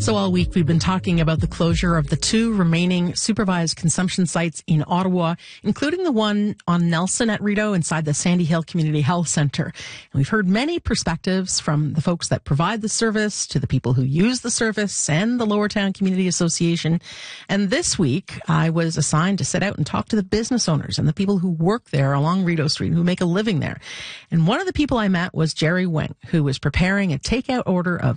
So all week we've been talking about the closure of the two remaining supervised consumption sites in Ottawa, including the one on Nelson at Rideau inside the Sandy Hill Community Health Centre. And we've heard many perspectives from the folks that provide the service to the people who use the service and the Lowertown Community Association. And this week I was assigned to sit out and talk to the business owners and the people who work there along Rideau Street, who make a living there. And one of the people I met was Jerry Wing, who was preparing a takeout order of